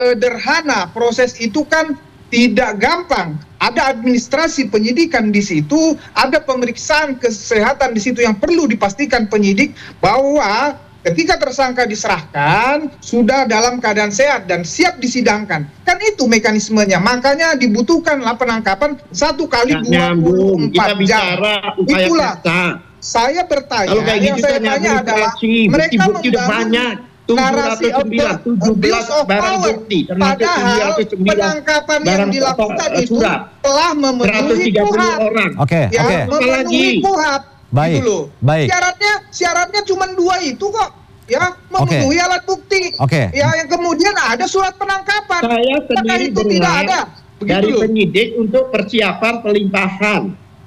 sederhana. Proses itu kan tidak gampang. Ada administrasi penyidikan di situ, ada pemeriksaan kesehatan di situ yang perlu dipastikan penyidik bahwa ketika tersangka diserahkan sudah dalam keadaan sehat dan siap disidangkan. Kan itu mekanismenya. Makanya dibutuhkanlah penangkapan 1 kali 24 jam. Itulah saya bertanya. Kalau kayak yang gitu saya tanya adalah mereka banyak. narasi 17 of power, padahal penangkapan yang dilakukan itu telah memenuhi KUHP. Memenuhi KUHP. Baik, gitu baik. Syaratnya cuma 2 itu kok, ya, memenuhi alat bukti. Ya, yang kemudian ada surat penangkapan. Saya sendiri itu tidak ada. Dari penyidik untuk persiapan pelimpahan.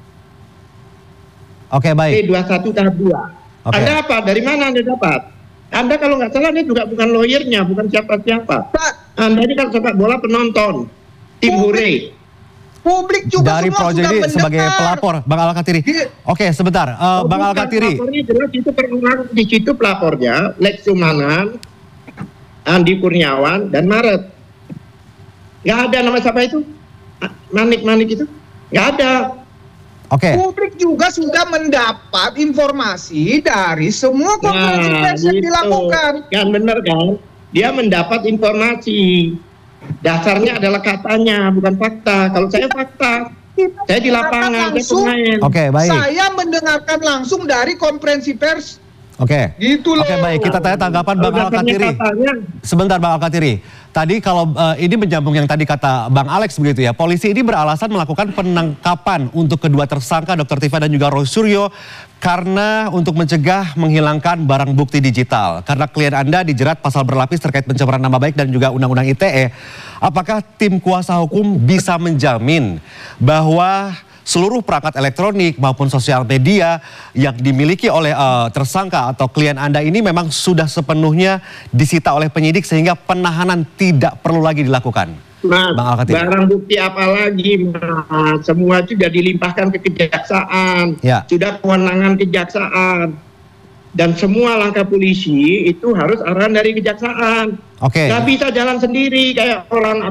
Baik. P21 tahap 2. Anda apa? Dari mana Anda dapat? Anda kalau nggak salah ini juga bukan lawyernya, bukan siapa-siapa. Anda ini kan sepak bola penonton, tim hore. Publik juga dari semua Projedi sudah sebagai pelapor, Bang Al-Katiri. Oke, sebentar, Bang Al-Katiri. Jelas itu di situ pelapornya Lex Sumanan, Andi Kurniawan, dan Maret. Nggak ada nama siapa itu? Manik itu? Nggak ada. Publik juga sudah mendapat informasi dari semua konferensi pers yang dilakukan. Kan benar kan? Dia mendapat informasi. Dasarnya adalah katanya, bukan fakta. Kalau saya fakta, saya di lapangan, saya pemain. Baik. Saya mendengarkan langsung dari konferensi pers. Gitu loh. Baik. Kita tanya tanggapan Bang Al-Katiri. Sebentar, Bang Al-Katiri. Tadi kalau ini menyambung yang tadi kata Bang Alex begitu ya. Polisi ini beralasan melakukan penangkapan untuk kedua tersangka Dr. Tifa dan juga Roy Suryo karena untuk mencegah menghilangkan barang bukti digital. Karena klien Anda dijerat pasal berlapis terkait pencemaran nama baik dan juga Undang-Undang ITE. Apakah tim kuasa hukum bisa menjamin bahwa seluruh perangkat elektronik maupun sosial media yang dimiliki oleh tersangka atau klien Anda ini memang sudah sepenuhnya disita oleh penyidik sehingga penahanan tidak perlu lagi dilakukan? Barang bukti apa lagi, Mas? Semua sudah dilimpahkan ke kejaksaan, sudah kewenangan kejaksaan. Dan semua langkah polisi itu harus arahan dari kejaksaan. Gak bisa jalan sendiri kayak orang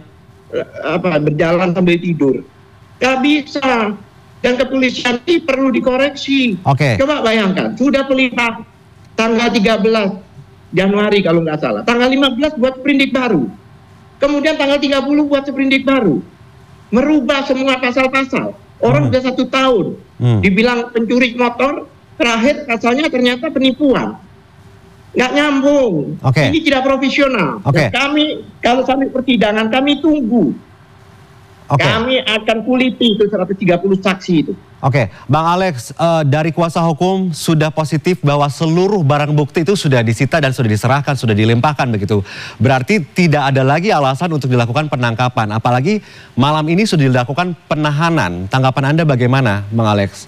berjalan sambil tidur. Gak bisa. Dan kepolisian ini perlu dikoreksi. Coba bayangkan, sudah pelimpah tanggal 13 Januari kalau nggak salah. Tanggal 15 buat sprindik baru. Kemudian tanggal 30 buat sprindik baru. Merubah semua pasal-pasal. Orang sudah 1 tahun. Dibilang pencuri motor, terakhir pasalnya ternyata penipuan. Nggak nyambung. Ini tidak profesional. Dan kami, kalau sampai persidangan, kami tunggu. Kami akan kuliti itu 130 saksi itu. Bang Alex, dari kuasa hukum sudah positif bahwa seluruh barang bukti itu sudah disita dan sudah diserahkan, sudah dilimpahkan begitu. Berarti tidak ada lagi alasan untuk dilakukan penangkapan. Apalagi malam ini sudah dilakukan penahanan. Tanggapan Anda bagaimana, Bang Alex?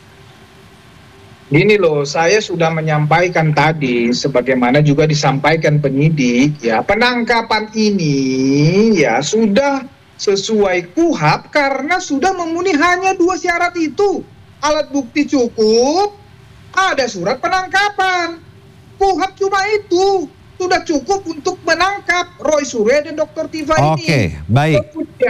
Gini loh, saya sudah menyampaikan tadi, sebagaimana juga disampaikan penyidik, ya, penangkapan ini ya sudah sesuai KUHP karena sudah memenuhi hanya 2 syarat itu. Alat bukti cukup, ada surat penangkapan. KUHP cuma itu. Sudah cukup untuk menangkap Roy Suryo dan Dr. Tifa ini. Baik.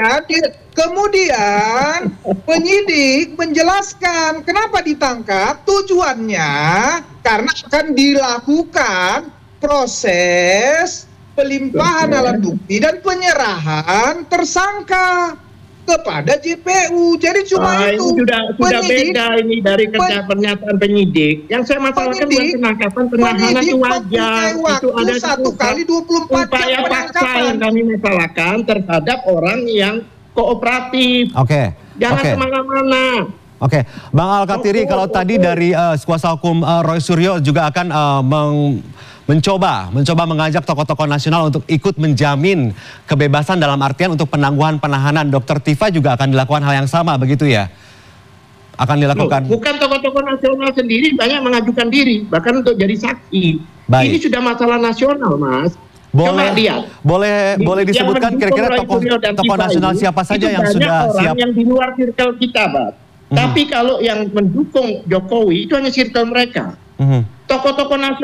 Kemudian penyidik menjelaskan kenapa ditangkap. Tujuannya karena akan dilakukan proses pelimpahan alat bukti dan penyerahan tersangka kepada JPU. Jadi cuma itu. Sudah beda ini dari pernyataan penyidik. Yang saya masalahkan bukan penangkapan, penahanan itu wajar. Itu ada 1 kali 24 jam upaya paksa yang kami masalahkan terhadap orang yang kooperatif. Jangan kemana-mana. Bang Al-Katiri, kalau tadi dari kuasa hukum Roy Suryo juga akan mencoba mengajak tokoh-tokoh nasional untuk ikut menjamin kebebasan dalam artian untuk penangguhan penahanan. Dr. Tifa juga akan dilakukan hal yang sama, begitu ya? Akan dilakukan. Bukan tokoh-tokoh nasional sendiri banyak mengajukan diri, bahkan untuk jadi saksi. Ini sudah masalah nasional, Mas. Boleh disebutkan kira-kira tokoh nasional siapa saja yang sudah siap? Yang di luar circle kita, Pak. Tapi kalau yang mendukung Jokowi itu hanya circle mereka. Tokoh-tokoh nasional